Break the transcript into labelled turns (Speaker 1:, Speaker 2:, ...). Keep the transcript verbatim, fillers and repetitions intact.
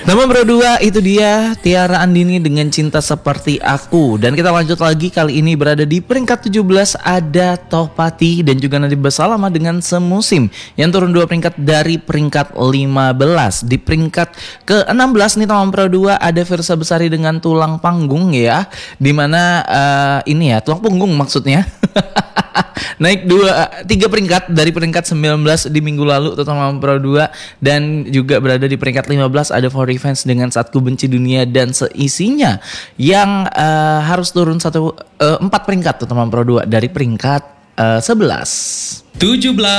Speaker 1: Nomor Pro dua itu dia Tiara Andini dengan Cinta Seperti Aku. Dan kita lanjut lagi, kali ini berada di peringkat tujuh belas ada Tohpati dan juga Nadib Basalamah dengan Semusim yang turun dua peringkat dari peringkat lima belas. Di peringkat ke enam belas nih nomor Pro dua ada Firsa Besari dengan Tulang Panggung ya. Dimana uh, ini ya tulang punggung maksudnya. Naik dua tiga peringkat dari peringkat sembilan belas di minggu lalu terutama Pro dua, dan juga berada di peringkat lima belas ada For Revenge dengan Saat Ku Benci Dunia dan Seisinya yang uh, harus turun satu uh, empat peringkat terutama Pro dua dari peringkat uh, sebelas.
Speaker 2: tujuh belas